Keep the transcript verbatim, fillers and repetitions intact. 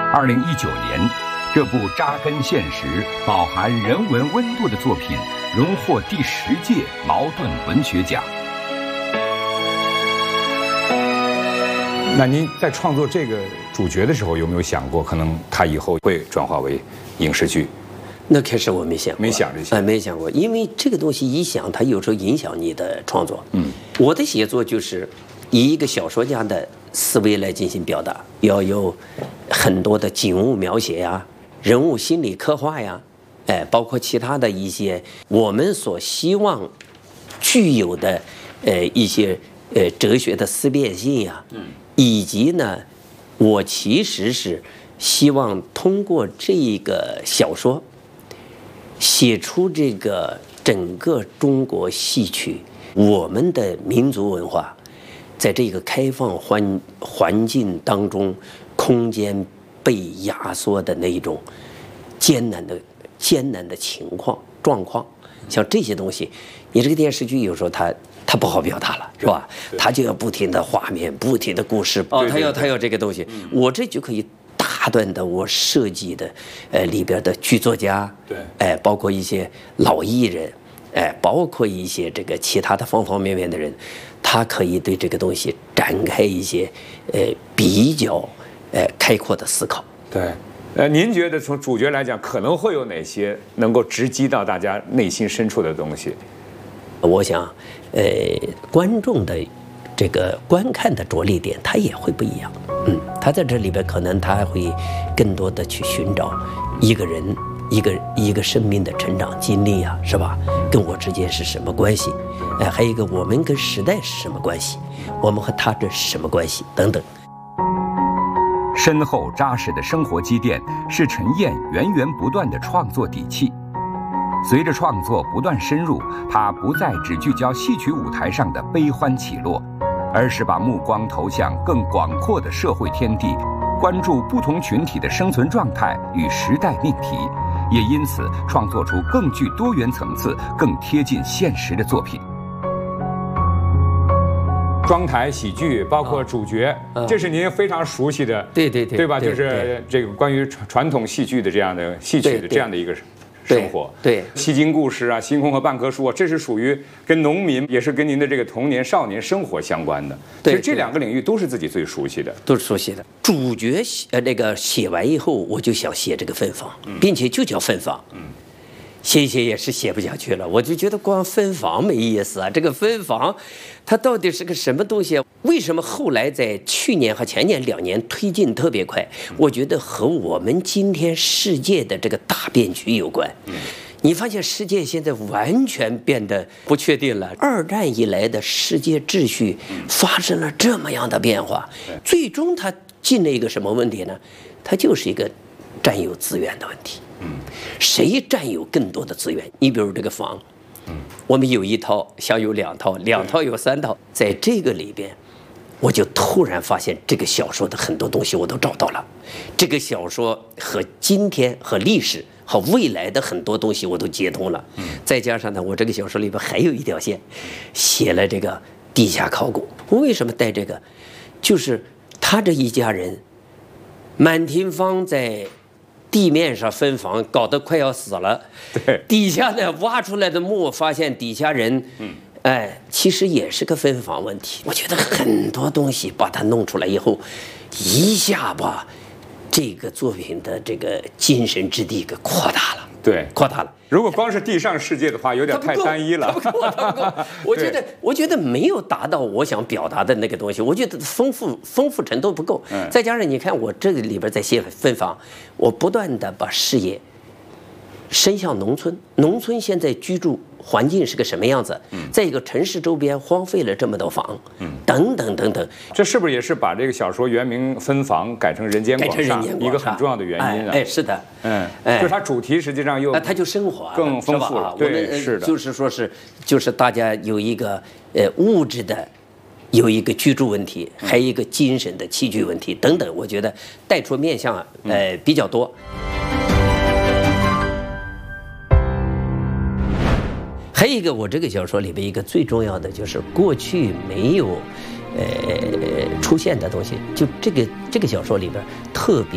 二零一九年，这部扎根现实、饱含人文温度的作品荣获第十届茅盾文学奖。 那您在创作这个主角的时候，有没有想过，可能他以后会转化为影视剧？ 那开始我没想过， 没想这些， 哎，没想过，因为这个东西一想，它有时候影响你的创作。嗯，我的写作就是以一个小说家的思维来进行表达，要有很多的景物描写呀、人物心理刻画呀，哎，包括其他的一些我们所希望具有的呃一些呃哲学的思辨性呀，嗯，以及呢，我其实是希望通过这个小说写出这个整个中国戏曲，我们的民族文化，在这个开放环环境当中，空间被压缩的那一种艰难的艰难的情况状况，像这些东西，你这个电视剧有时候它它不好表达了，是吧？它就要不停的画面，不停的故事，哦，它要它要这个东西，我这就可以大段的我设计的，呃里边的剧作家，对，哎、呃，包括一些老艺人，哎、呃，包括一些这个其他的方方面面的人，他可以对这个东西展开一些呃比较呃开阔的思考。 对，呃，您觉得从主角来讲，可能会有哪些能够直击到大家内心深处的东西？ 我想，呃，观众的这个观看的着力点，它也会不一样。嗯，他在这里边可能他会更多的去寻找一个人一个一个生命的成长经历啊，是吧？跟我之间是什么关系？哎，还有一个我们跟时代是什么关系？我们和他这是什么关系？等等。 深厚扎实的生活积淀是陈燕源源不断的创作底气。随着创作不断深入，他不再只聚焦戏曲舞台上的悲欢起落，而是把目光投向更广阔的社会天地，关注不同群体的生存状态与时代命题，也因此创作出更具多元层次、更贴近现实的作品。 庄台喜剧，包括主角， 啊、 这是您非常熟悉的， 对对对， 对吧？ 对就是这个关于传传统戏剧的这样的戏曲的这样的一个生活。 对， 戏精故事啊，星空和半棵树啊，这是属于跟农民，也是跟您的这个童年少年生活相关的。 对， 其实这两个领域都是自己最熟悉的， 都是熟悉的。主角呃那个写完以后，我就想写这个分房，嗯、并且就叫分房。嗯。写一写也是写不下去了，我就觉得光分房没意思啊！这个分房，它到底是个什么东西啊？为什么后来在去年和前年两年推进特别快？我觉得和我们今天世界的这个大变局有关。你发现世界现在完全变得不确定了。二战以来的世界秩序发生了这么样的变化，最终它进了一个什么问题呢？它就是一个占有资源的问题。嗯，谁占有更多的资源？你比如这个房，嗯，我们有一套，想有两套，两套有三套，在这个里边，我就突然发现这个小说的很多东西我都找到了。这个小说和今天和历史和未来的很多东西我都接通了。嗯，再加上呢，我这个小说里边还有一条线，写了这个地下考古。我为什么带这个？就是他这一家人，满庭芳在地面上分房，搞得快要死了。 对， 底下呢挖出来的墓，发现底下人，嗯，哎，其实也是个分房问题。我觉得很多东西把它弄出来以后，一下把这个作品的这个精神质地给扩大了。 对， 扩大了。 如果光是地上世界的话，有点太单一了。 不够，不够。我觉得，我觉得没有达到我想表达的那个东西。我觉得丰富丰富程度不够。嗯。再加上你看，我这个里边在写分房，我不断的把视野伸向农村。农村现在居住环境是个什么样子？嗯。在一个城市周边荒废了这么多房，嗯，等等等等。 这是不是也是把这个小说原名分房改成人间广厦一个很重要的原因啊？ 哎，是的。 嗯，哎，就是它主题实际上又， 它就升华更丰富了。对，是的， 就是说是，就是大家有一个呃物质的，有一个居住问题，还有一个精神的器具问题等等。我觉得带出面向呃比较多。还有一个，我这个小说里边一个最重要的就是过去没有呃出现的东西，就这个这个小说里边特别。